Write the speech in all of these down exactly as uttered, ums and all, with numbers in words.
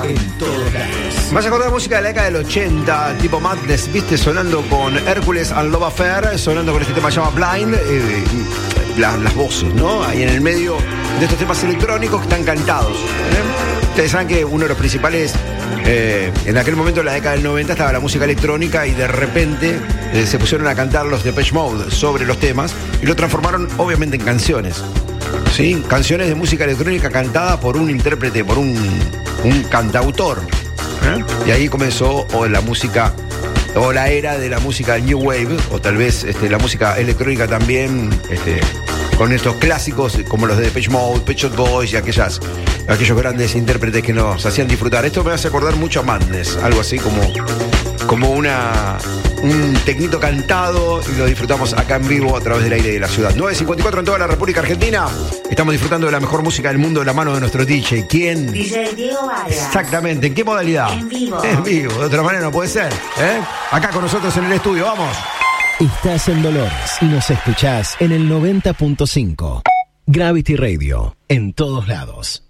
en todos lados. Me vas a acordar de música de la década del ochenta, tipo Madness, viste, sonando con Hércules and Love Affair, sonando con este tema que se llama Blind, eh, la, las voces, ¿no? Ahí en el medio de estos temas electrónicos que están cantados. ¿eh? Ustedes saben que uno de los principales, eh, en aquel momento, en la década del noventa, estaba la música electrónica y de repente eh, se pusieron a cantar los Depeche Mode sobre los temas y lo transformaron obviamente en canciones. ¿Sí? Canciones de música electrónica cantada por un intérprete, por un, un cantautor. ¿eh? Y ahí comenzó o la música, o la era de la música New Wave, o tal vez este, la música electrónica también, este, con estos clásicos como los de Depeche Mode, Pet Shop Boys y aquellas, aquellos grandes intérpretes que nos hacían disfrutar. Esto me hace acordar mucho a Madness, algo así como, como una... un tecnito cantado y lo disfrutamos acá en vivo a través del aire de la ciudad. nueve cincuenta y cuatro en toda la República Argentina. Estamos disfrutando de la mejor música del mundo de la mano de nuestro D J. ¿Quién? D J Diego Vargas. Exactamente. ¿En qué modalidad? En vivo. En vivo. De otra manera no puede ser. ¿eh? Acá con nosotros en el estudio. Vamos. Estás en Dolores y nos escuchás en el noventa punto cinco. Gravity Radio. En todos lados.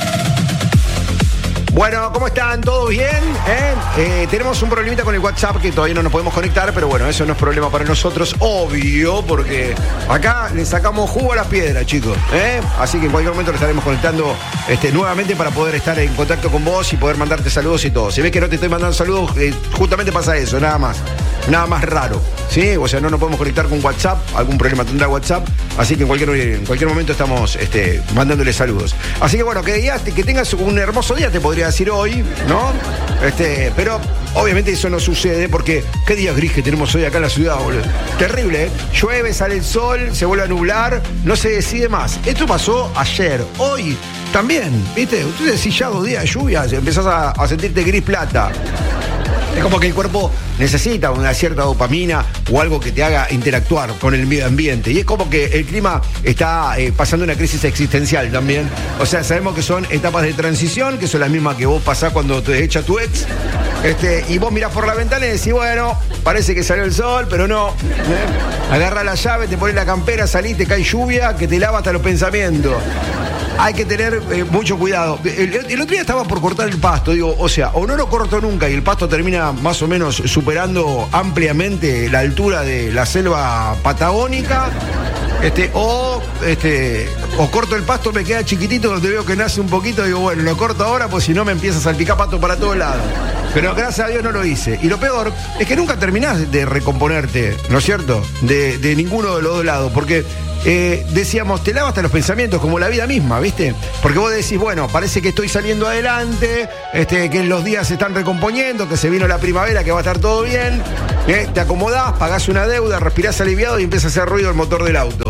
Bueno, ¿cómo están? ¿Todo bien? ¿Eh? Eh, tenemos un problemita con el WhatsApp que todavía no nos podemos conectar, pero bueno, eso no es problema para nosotros, obvio, porque acá le sacamos jugo a las piedras, chicos. ¿eh? Así que en cualquier momento le estaremos conectando este, nuevamente para poder estar en contacto con vos y poder mandarte saludos y todo. Si ves que no te estoy mandando saludos, eh, justamente pasa eso, nada más. Nada más raro, ¿sí? O sea, no nos podemos conectar con WhatsApp, algún problema tendrá WhatsApp, así que en cualquier, en cualquier momento estamos este, mandándole saludos. Así que bueno, que, digas, que tengas un hermoso día, te podría decir hoy, ¿no? Este, pero obviamente eso no sucede porque qué día gris que tenemos hoy acá en la ciudad, boludo. Terrible, ¿eh? Llueve, sale el sol, se vuelve a nublar, no se decide más. Esto pasó ayer, hoy también, ¿viste? Usted decís ya dos días de lluvia, empezás a, a sentirte gris plata. Es como que el cuerpo necesita una cierta dopamina o algo que te haga interactuar con el medio ambiente. Y es como que el clima está eh, pasando una crisis existencial también. O sea, sabemos que son etapas de transición, que son las mismas que vos pasás cuando te echa tu ex. Este, y vos mirás por la ventana y decís, bueno, parece que salió el sol, pero no. ¿eh? Agarra la llave, te pones la campera, salís, te cae lluvia, que te lava hasta los pensamientos. Hay que tener eh, mucho cuidado. El, el otro día estaba por cortar el pasto, digo, o sea, o no lo corto nunca y el pasto termina más o menos superando ampliamente la altura de la selva patagónica, este, o este, o corto el pasto, me queda chiquitito, donde veo que nace un poquito, digo, bueno, lo corto ahora, pues si no me empieza a salpicar pasto para todos lados. Pero gracias a Dios no lo hice. Y lo peor es que nunca terminás de recomponerte, ¿no es cierto? De, de ninguno de los dos lados, porque Eh, decíamos, te lava hasta los pensamientos, como la vida misma, ¿viste? Porque vos decís, bueno, parece que estoy saliendo adelante, este, que los días se están recomponiendo, que se vino la primavera, que va a estar todo bien, ¿eh? Te acomodás, pagás una deuda, respirás aliviado y empieza a hacer ruido el motor del auto.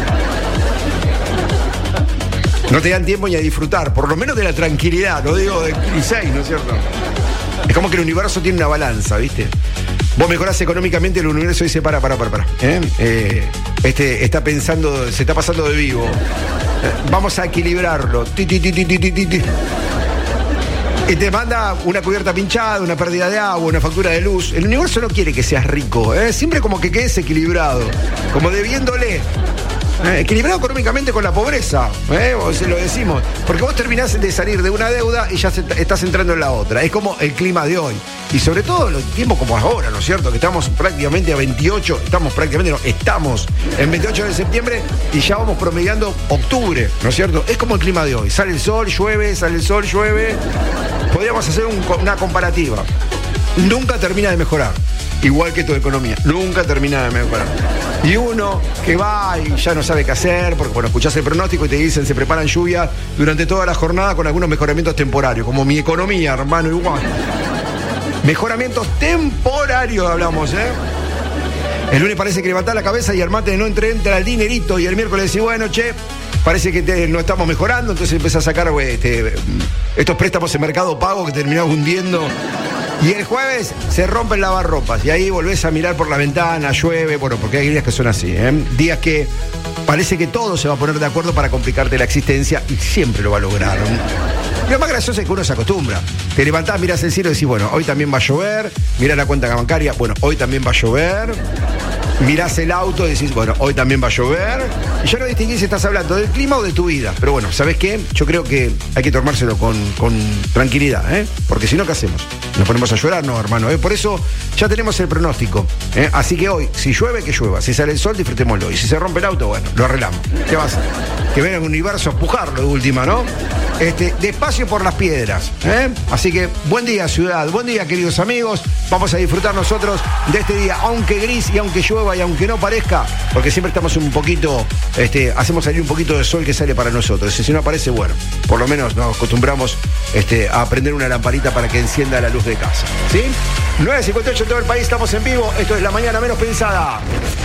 No te dan tiempo ni a disfrutar, por lo menos de la tranquilidad, no digo de seis, ¿no es cierto? Es como que el universo tiene una balanza, ¿viste? Vos mejorás económicamente, el universo dice, para, para, para, para. ¿eh? Eh, este está pensando, se está pasando de vivo. Eh, vamos a equilibrarlo. Ti, ti, ti, ti, ti, ti, ti. Y te manda una cubierta pinchada, una pérdida de agua, una factura de luz. El universo no quiere que seas rico, ¿eh? Siempre como que quedes equilibrado, como debiéndole. Eh, equilibrado económicamente con la pobreza, ¿eh? O se lo decimos. Porque vos terminás de salir de una deuda y ya se, estás entrando en la otra. Es como el clima de hoy. Y sobre todo los tiempos como ahora, ¿no es cierto? Que estamos prácticamente a veintiocho, estamos prácticamente, no, estamos en veintiocho de septiembre y ya vamos promediando octubre, ¿no es cierto? Es como el clima de hoy. Sale el sol, llueve, sale el sol, llueve. Podríamos hacer un, una comparativa. Nunca termina de mejorar. Igual que tu economía, nunca termina de mejorar. Y uno que va y ya no sabe qué hacer, porque bueno, escuchás el pronóstico y te dicen se preparan lluvias durante toda la jornada con algunos mejoramientos temporarios, como mi economía, hermano, igual. Mejoramientos temporarios hablamos, ¿eh? El lunes parece que levantás la cabeza y el martes no entra, entra el dinerito y el miércoles decís, bueno, che, parece que te, no estamos mejorando, entonces empezás a sacar wey, este, estos préstamos en Mercado Pago que terminás hundiendo. Y el jueves se rompen lavarropas y ahí volvés a mirar por la ventana, llueve, bueno, porque hay días que son así, ¿eh? Días que parece que todo se va a poner de acuerdo para complicarte la existencia y siempre lo va a lograr. Y lo más gracioso es que uno se acostumbra. Te levantás, mirás el cielo y decís, bueno, hoy también va a llover, mirás la cuenta bancaria, bueno, hoy también va a llover. mirás el auto y decís, bueno, hoy también va a llover. Y yo no distinguí si estás hablando del clima o de tu vida. Pero bueno, ¿sabes qué? Yo creo que hay que tomárselo con, con tranquilidad, ¿eh? Porque si no, ¿qué hacemos? ¿Nos ponemos a llorar? No, hermano, ¿eh? Por eso ya tenemos el pronóstico, ¿eh? Así que hoy, si llueve, que llueva. Si sale el sol, disfrutémoslo. Y si se rompe el auto, bueno, lo arreglamos. ¿Qué vas a hacer? Que venga el universo a empujarlo de última, ¿no? Este, despacio por las piedras, ¿eh? Así que buen día, ciudad, buen día, queridos amigos. Vamos a disfrutar nosotros de este día, aunque gris y aunque llueva y aunque no parezca, porque siempre estamos un poquito, este, hacemos salir un poquito de sol que sale para nosotros. Y si no aparece, bueno, por lo menos nos acostumbramos este, a prender una lamparita para que encienda la luz de casa, ¿sí? nueve cincuenta y ocho en todo el país, estamos en vivo. Esto es La Mañana Menos Pensada.